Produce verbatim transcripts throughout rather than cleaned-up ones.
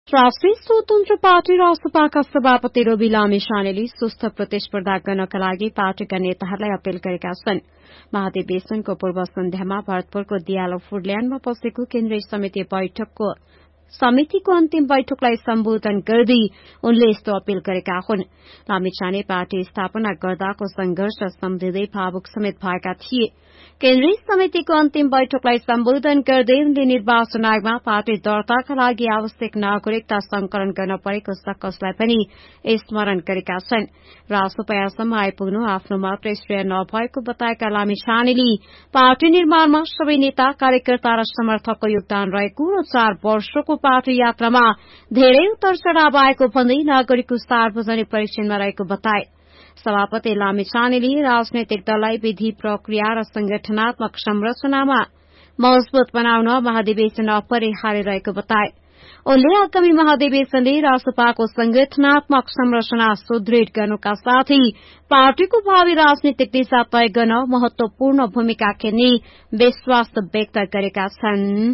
राष्ट्रिय स्वतन्त्र पार्टी रासपाका सभापति रवि लामिछानेले सुस्थ प्रतिस्पर्धा गर्नका लागि पार्टीका नेताहरूलाई अपील गरेका छन्। महाधिवेशनको पूर्व सन्ध्यामा भरतपुरको दियालो फुडल्याण्डमा बसेको केन्द्रीय समिति बैठकको समितिको अन्तिम बैठकलाई सम्बोधन गर्दै उनले यस्तो अपील गरेका हुन्। लामिछाने पार्टी स्थापना गर्दाको संघर्ष सम्झिँदै भावुक समेत भएका थिए। केन्द्रीय समितिको अन्तिम बैठकलाई सम्बोधन गर्दै उनले निर्वाचन आयोगमा पार्टी दर्ताका लागि आवश्यक नागरिकता संकलन गर्न परेको सकसलाई पनि स्मरण गरेका छन्। रासोपायासम्म आइपुग्नु आफ्नो मात्रै श्रेय नभएको बताएका लामिछानेले पार्टी निर्माणमा सबै नेता कार्यकर्ता र समर्थकको योगदान रहेको र चार वर्षको पार्टी यात्रामा धेरै उतार चढ़ाव आएको भन्दै नागरिकको सार्वजनिक परीक्षणमा रहेको बताए। सभापति लामिछानेले राजनैतिक दललाई विधि प्रक्रिया र संगठनात्मक संरचनामा मजबूत बनाउन महाधिवेशन अपरिहार्य रहेको बताए। उनले आगामी महाधिवेशनले रासपाको संगठनात्मक संरचना सुदृढ़ गर्नुका साथै पार्टीको भावी राजनीतिक दिशा तय गर्न महत्वपूर्ण भूमिका खेल्ने विश्वास व्यक्त गरेका छन्।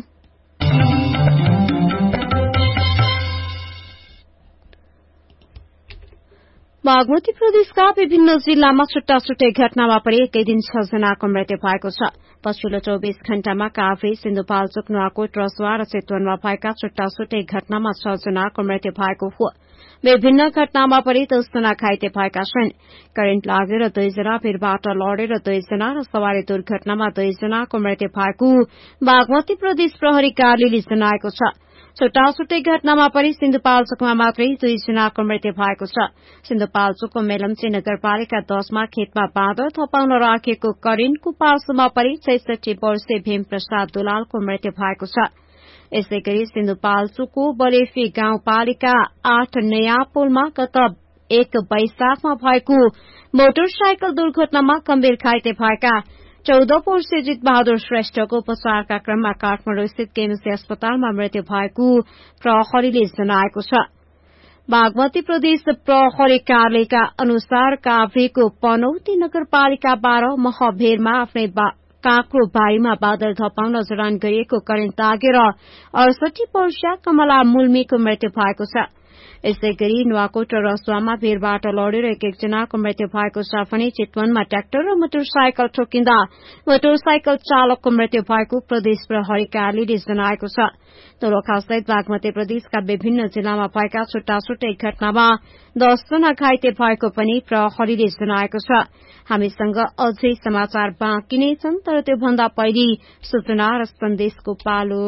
बागमती प्रदेशका विभिन्न जिल्लामा छुट्टा छुट्टै घटनामा परि एकै दिन छ जनाको मृत्यु भएको छ। पछिल्लो चौविस घण्टामा काभ्रे, सिन्धुपाल्चोक, नुवाकोट, रसुवा र चितवनमा भएका छुट्टा छुट्टै घटनामा छ जनाको मृत्यु भएको हो। विभिन्न घटनामा परि दसजना घाइते भएका छन्। करेन्ट लागेर दुईजना, भिरबाट लडेर दुईजना र सवारी दुर्घटनामा दुईजनाको मृत्यु भएको बागमती प्रदेश प्रहरी कार्यालयले जनाएको छ। छुट्टा छुट्टै घटनामा परि सिन्धुपाल्चोकमा मात्रै दुईजनाको मृत्यु भएको छ। सिन्धुपाल्चोकको मेलम्ची नगरपालिका दशमा खेतमा बाँदर थपाउन राखिएको करेन्टको पार्श्वमा परि छैसठी वर्षीय भीमप्रसाद दुलालको मृत्यु भएको छ। यसै गरी सिन्धुपाल्चोकको बलेफी गाउँपालिका आठ नयाँ पुलमा गत एक वैशाखमा भएको मोटरसाइकल दुर्घटनामा गम्भीर घाइते भएका चौध वर्षीय जित बहादुर श्रेष्ठको उपचारका क्रममा काठमाडौँ स्थित केएमसी अस्पतालमा मृत्यु भएको प्रहरीले जनाएको छ। बागमती प्रदेश प्रहरी कार्यालयका अनुसार काभ्रेको पनौती नगरपालिका बाह्र महभेरमा आफ्नै काँक्रो बारीमा बादल धपाउन जडान गरिएको करेन्ट लागेर अडसठी वर्षीय कमला मुल्मीको मृत्यु भएको छ। यसै गरी नुवाकोट र रसुवामा भिरबाट लडेर एक एकजनाको मृत्यु भएको छ भने चितवनमा ट्र्याक्टर र मोटरसाइकल ठोकिँदा मोटरसाइकल चालकको मृत्यु भएको प्रदेश प्रहरी कार्यालयले जनाएको छ। दोलखासहित बागमती प्रदेशका विभिन्न जिल्लामा भएका छुट्टा छुट्टै घटनामा दसजना घाइते भएको पनि प्रहरीले जनाएको छ। हामीसँग अझै समाचार बाँकी नै छन्, तर त्योभन्दा पहिले सूचना र सन्देशको पालो।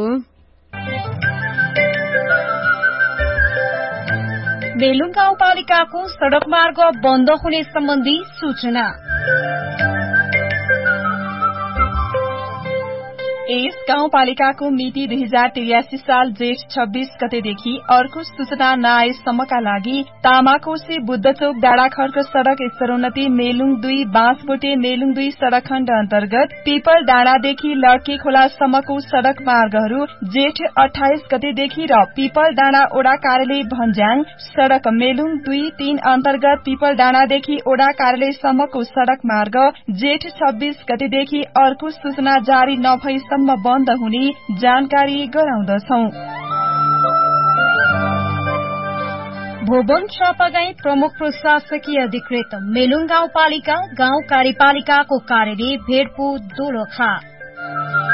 बेलुङ गाउँपालिकाको सड़क मार्ग बन्द हुने सम्बन्धी सूचना। यस गाउँपालिकाको मिति दुई हजार त्रियासी साल जेठ छब्बीस गतेदेखि अर्को सूचना नआएसम्मका लागि तामाकोशी बुद्धचोक डाँडाखर्क सड़क स्तरोन्नति मेलुङ दुई बाँसबोटे मेलुङ दुई सड़क खण्ड अन्तर्गत पिपल डाँडादेखि लड्के खोलासम्मको सड़क मार्गहरू जेठ अठाइस गतेदेखि र पिपल डाँडा ओडा कार्यालय भन्ज्याङ सड़क मेलुङ दुई तीन अन्तर्गत पिपल डाँडादेखि ओडा कार्यालयसम्मको सड़क मार्ग जेठ छब्बीस गतेदेखि अर्को सूचना जारी नभई बन्द हुने जानकारी गराउँदछौ। भुवन चापागाई प्रमुख प्रशासकीय अधिकृत मेलुङ गाउँपालिका गाउँ कार्यपालिकाको कार्यालय भेडपु दोलखा।